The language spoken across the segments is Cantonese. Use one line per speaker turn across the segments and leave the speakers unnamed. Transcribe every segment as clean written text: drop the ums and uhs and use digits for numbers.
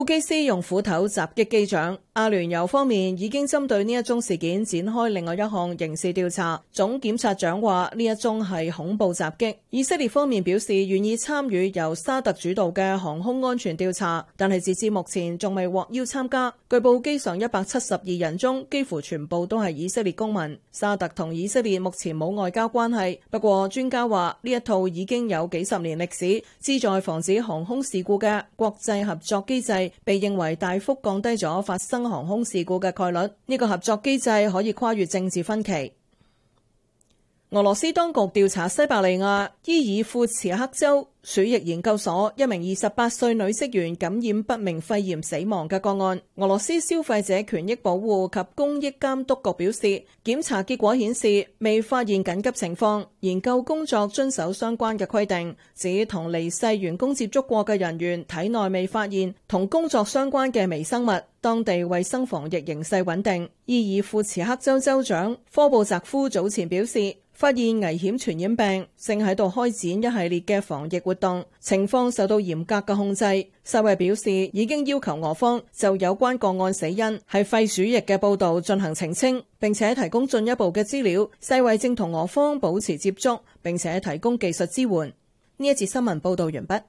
機師用斧頭襲擊機長。阿聯酋方面已經針對呢一宗事件展開另外一項刑事調查。總檢察長話呢一宗係恐怖襲擊。以色列方面表示願意參與由沙特主導嘅航空安全調查，但係截至目前仲未獲邀參加。據報機上172人中幾乎全部都係以色列公民。沙特同以色列目前冇外交關係，不過專家話呢一套已經有幾十年歷史，旨在防止航空事故嘅國際合作機制被認為大幅降低咗發生航空事故嘅概率。呢個合作機制可以跨越政治分歧。俄羅斯當局調查西伯利亞伊爾庫茨克州鼠疫研究所一名28歲女職員感染不明肺炎死亡嘅個案。俄羅斯消費者權益保護及公益監督局表示，檢查結果顯示未發現緊急情況，研究工作遵守相關嘅規定，指同離世員工接觸過嘅人員體內未發現同工作相關嘅微生物，當地衛生防疫形勢穩定。伊爾庫茨克州州長科布澤夫早前表示，發現危險傳染病，正喺度開展一系列嘅防疫活動，情況受到嚴格嘅控制。世衛表示已經要求俄方就有關個案死因係肺鼠疫嘅報導進行澄清，並且提供進一步嘅資料。世衛正同俄方保持接觸，並且提供技術支援。呢一節新聞報導完畢。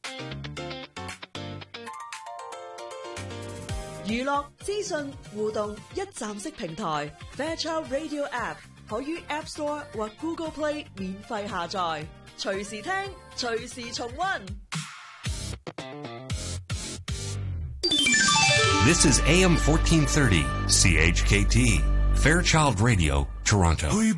娛樂資訊互動一站式平台 Fairchild Radio App。可於 App Store 或 Google Play 免費下載，隨時聽，隨時重溫。
This is AM 1430 CHKT Fairchild Radio Toronto。